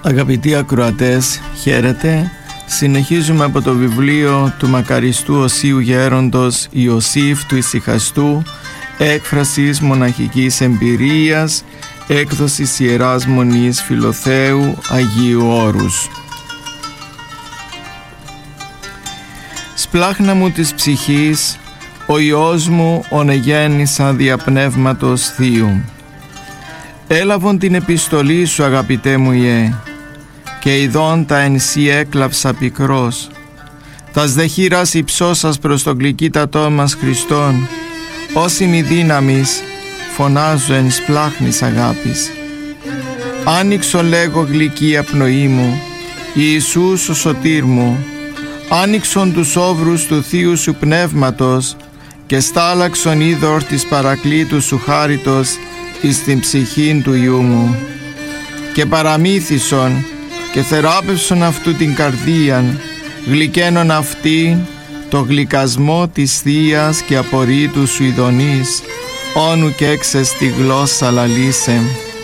Αγαπητοί ακροατές, χαίρετε. Συνεχίζουμε από το βιβλίο του μακαριστού Οσίου Γέροντος Ιωσήφ του Ησυχαστού, έκφρασης μοναχικής εμπειρίας, έκδοσης Ιεράς Μονής Φιλοθέου Αγίου Όρους. Σπλάχνα μου της ψυχής, ο Υιός μου ονεγέννησα δια Πνεύματος Θείου. Έλαβον την επιστολή σου, αγαπητέ μου Ιε, και ειδών τα εν σύ έκλαψα πικρός. Τας δε χείρας υψώσας προς τον γλυκύτατό μας Χριστόν, όσοι μη δύναμης φωνάζω εν σπλάχνης αγάπης. Άνοιξο λέγω γλυκία πνοή μου, Ιησούς ο σωτήρ μου, άνοιξον τους όβρους του Θείου σου Πνεύματος και στάλαξον είδωρ της παρακλήτου σου χάριτος εις την ψυχήν του Υιού μου, και παραμύθισον και θεράπευσον αυτού την καρδίαν, γλυκαίνον αυτήν το γλυκασμό της Θείας και απορρίτου σου ειδονής, όνου και έξες τη γλώσσα λαλήσε.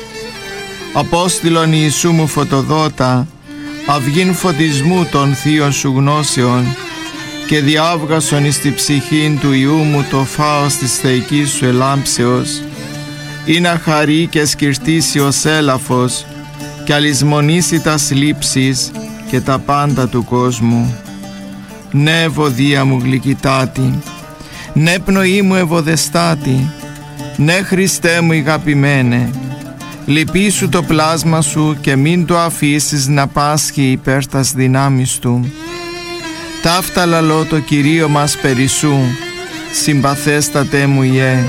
Απόστηλον Ιησού μου φωτοδότα, αυγήν φωτισμού των θείων σου γνώσεων, και διάβγασον εις τη ψυχήν του Υιού μου το φάος της θεϊκής σου ελάμψεως, ή να χαρεί και σκυρτήσει ως έλαφος και αλυσμονήσει τας λήψεις και τα πάντα του κόσμου. Ναι, ευωδία μου γλυκυτάτη, ναι, πνοή μου ευωδεστάτη, ναι, Χριστέ μου αγαπημένε, λυπήσου το πλάσμα σου και μην το αφήσεις να πάσχει υπέρ τας δυνάμεις του. Ταύτα λαλώ το Κυρίο μας περισσού, συμπαθέστατέ μου Ιε,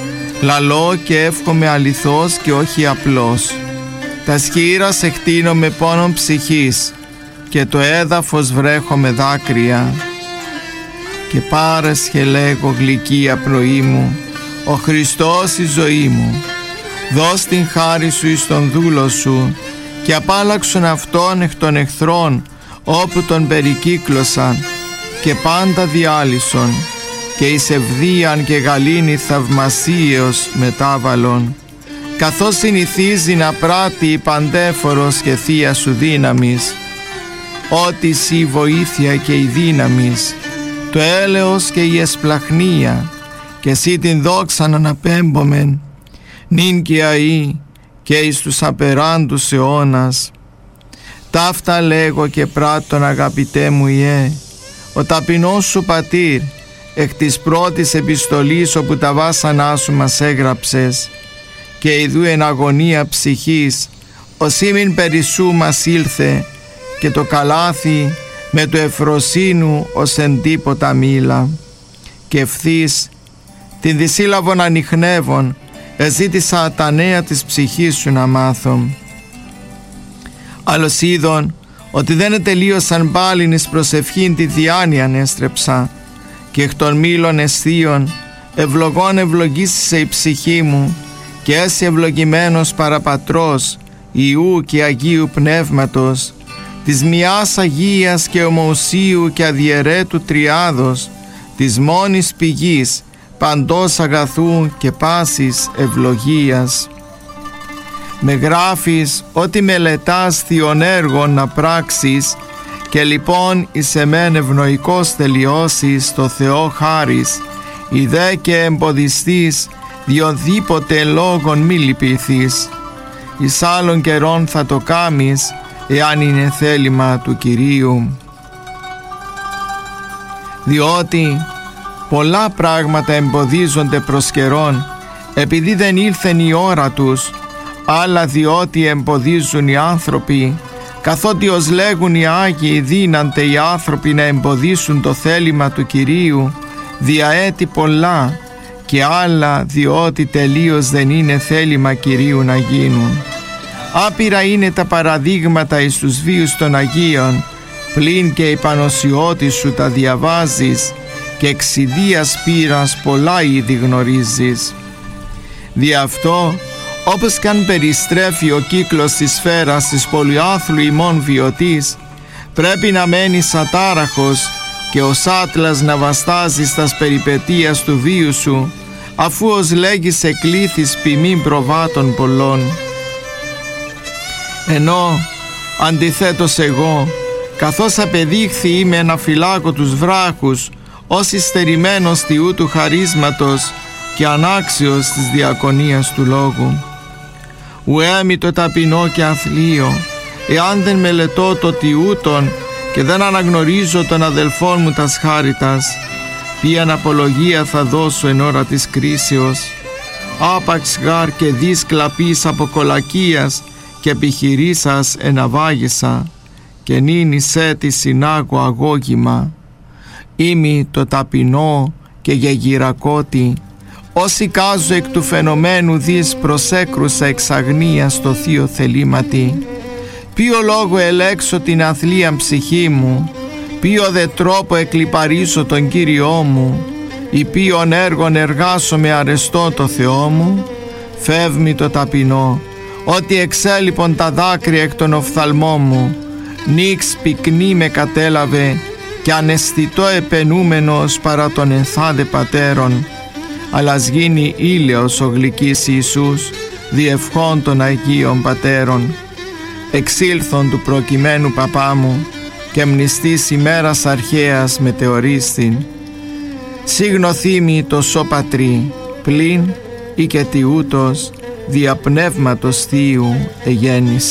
λαλώ και εύχομαι αληθώς και όχι απλώς. Τα σχήρας εκτείνω με πόνον ψυχής και το έδαφος βρέχω με δάκρυα. Και πάρεσχε λέγω γλυκία πνοή μου, ο Χριστός η ζωή μου. Δώσ' την χάρη σου εις τον δούλο σου και απάλλαξον αυτόν εκ των εχθρών όπου τον περικύκλωσαν και πάντα διάλυσον και εις ευδίαν και γαλήνη θαυμασίως μετάβαλον, καθώς συνηθίζει να πράττει παντέφορος και θεία σου δύναμης, ότι σύ βοήθεια και η δύναμης, το έλεος και η εσπλαχνία, και εσύ την δόξαν αναπέμπομεν, νυν και αεί και εις τους απεράντους αιώνας. Ταύτα λέγω και πράττων, αγαπητέ μου Ιε, ο ταπεινός σου πατήρ, εκ της πρώτης επιστολής όπου τα βάσανά σου μας έγραψες, και ιδού εν αγωνία ψυχής, ως ήμην περισσού μας ήλθε, και το καλάθι με το ευφροσύνου ως εν τίποτα μήλα. Και ευθύς την δυσύλλαβον ανιχνεύων εζήτησα τα νέα της ψυχής σου να μάθω. Άλλος είδων ότι δεν ετελείωσαν πάλιν εις προσευχήν τη διάνοιαν έστρεψα, και εκ των μήλων αισθείων ευλογών ευλογήσισε η ψυχή μου, και έσυ ευλογημένος παραπατρός Υιού και Αγίου Πνεύματος, της μιας Αγίας και ομοουσίου και αδιαιρέτου τριάδος, της μόνης πηγής παντός αγαθού και πάσης ευλογίας. Με γράφεις ότι μελετάς θειων έργων να πράξεις, και λοιπόν εις εμέν ευνοϊκός θελειώσεις το Θεό χάρις, ιδέ και εμποδιστείς διοδήποτε λόγων μη λυπηθείς. Εις άλλων καιρών θα το κάμεις, εάν είναι θέλημα του Κυρίου. Διότι πολλά πράγματα εμποδίζονται προς καιρόν, επειδή δεν ήλθεν η ώρα τους, άλλα διότι εμποδίζουν οι άνθρωποι, καθότι ως λέγουν οι Άγιοι δύνανται οι άνθρωποι να εμποδίσουν το θέλημα του Κυρίου δια έτη πολλά, και άλλα διότι τελείως δεν είναι θέλημα Κυρίου να γίνουν. Άπειρα είναι τα παραδείγματα εις τους βίους των Αγίων, πλην και η πανωσιώτη σου τα διαβάζεις και εξιδίας πείρας πολλά ήδη γνωρίζεις. Δι' αυτό, όπως καν περιστρέφει ο κύκλος της σφαίρας της πολυάθλου ημών βιωτής, πρέπει να μένεις ατάραχος και ως άτλας να βαστάζεις στας περιπετείας του βίου σου, αφού ως λέγεις εκλήθης ποιμήν προβάτων πολλών. Ενώ Αντιθέτως εγώ, καθώς απεδείχθη είμαι ένα φυλάκο τους βράχους, ως υστερημένος Θεού του χαρίσματος και ανάξιος της διακονίας του λόγου. Ουέμι το ταπεινό και αθλίο, εάν δεν μελετώ το τιούτον και δεν αναγνωρίζω τον αδελφόν μου τας χάριτας, ποιαν απολογία θα δώσω εν ώρα της κρίσεως. Άπαξ γάρ και δις κλαπής από κολακίας και επιχειρήσας εναβάγησα, και νύνη σε τη συνάγω αγώγημα. Είμαι το ταπεινό και γεγυρακότη, όσοι κάζω εκ του φαινομένου δις προσέκρουσα εξαγνία στο θείο θελήματι. Ποιο λόγο ελέξω την αθλίαν ψυχή μου, ποιο δε τρόπο εκλιπαρίσω τον Κύριό μου, ή ποιον έργον εργάσω με αρεστώ το Θεό μου. Φεύγει το ταπεινό, ότι εξέλιπον τα δάκρυα εκ των οφθαλμών μου, νίξ πυκνή με κατέλαβε και αναισθητό επενούμενος παρά τον ενθάδε πατέρων, αλλά ας γίνει ήλαιος ο γλυκής Ιησούς, διευχών των Αγίων Πατέρων. Εξήλθον του προκειμένου παπά μου και μνηστής ημέρας αρχαίας μετεωρίστην. Συγνωθήμη το σω πατρί, πλην ή και τιούτος δια πνεύματος Θείου εγέννησε.